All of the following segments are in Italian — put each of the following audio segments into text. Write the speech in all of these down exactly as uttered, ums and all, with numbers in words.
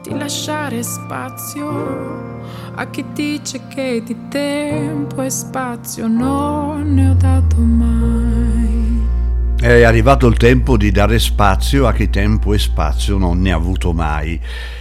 di lasciare spazio a chi dice che di tempo e spazio non ne ho dato mai. È arrivato il tempo di dare spazio a chi tempo e spazio non ne ha avuto mai.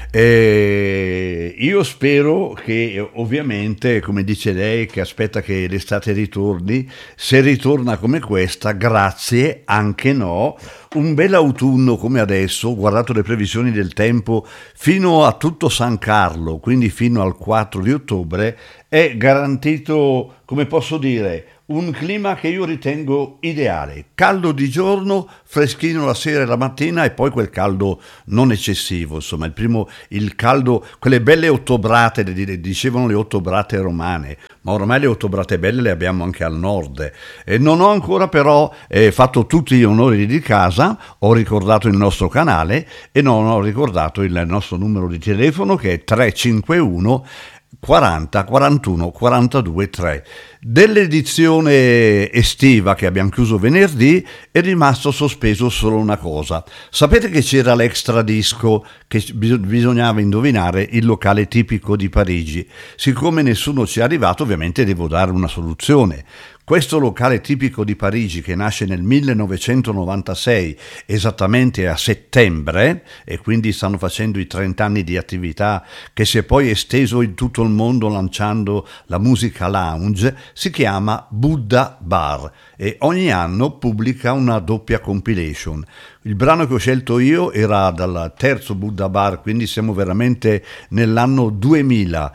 E io spero che, ovviamente, come dice lei, che aspetta che l'estate ritorni, se ritorna come questa, grazie, anche no, un bel autunno come adesso, guardato le previsioni del tempo, fino a tutto San Carlo, quindi fino al quattro di ottobre, è garantito, come posso dire, un clima che io ritengo ideale, caldo di giorno, freschino la sera e la mattina e poi quel caldo non eccessivo, insomma il primo, il caldo, quelle belle ottobrate, dicevano le ottobrate romane, ma ormai le ottobrate belle le abbiamo anche al nord. E non ho ancora però eh, fatto tutti gli onori di casa, ho ricordato il nostro canale e non ho ricordato il nostro numero di telefono che è tre cinque uno quaranta quarantuno quarantadue tre. Dell'edizione estiva che abbiamo chiuso venerdì è rimasto sospeso solo una cosa. Sapete che c'era l'extra disco che bisognava indovinare il locale tipico di Parigi. Siccome nessuno ci è arrivato, ovviamente devo dare una soluzione. Questo locale tipico di Parigi, che nasce nel millenovecentonovantasei, esattamente a settembre, e quindi stanno facendo i trenta anni di attività, che si è poi esteso in tutto il mondo lanciando la musica lounge, si chiama Buddha Bar e ogni anno pubblica una doppia compilation. Il brano che ho scelto io era dal terzo Buddha Bar, quindi siamo veramente nell'anno duemila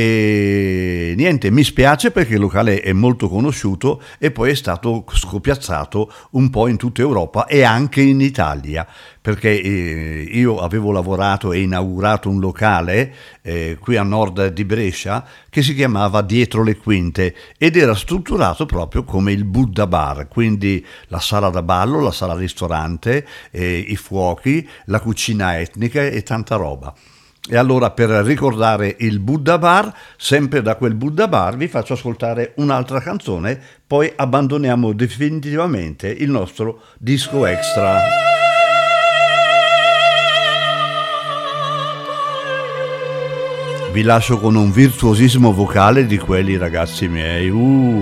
e niente, mi spiace perché il locale è molto conosciuto e poi è stato scopiazzato un po' in tutta Europa e anche in Italia, perché eh, io avevo lavorato e inaugurato un locale eh, qui a nord di Brescia che si chiamava Dietro le Quinte ed era strutturato proprio come il Buddha Bar, quindi la sala da ballo, la sala ristorante, eh, i fuochi, la cucina etnica e tanta roba. E allora, per ricordare il Buddha Bar, sempre da quel Buddha Bar vi faccio ascoltare un'altra canzone, poi abbandoniamo definitivamente il nostro disco extra. Vi lascio con un virtuosismo vocale di quelli, ragazzi miei. Uh.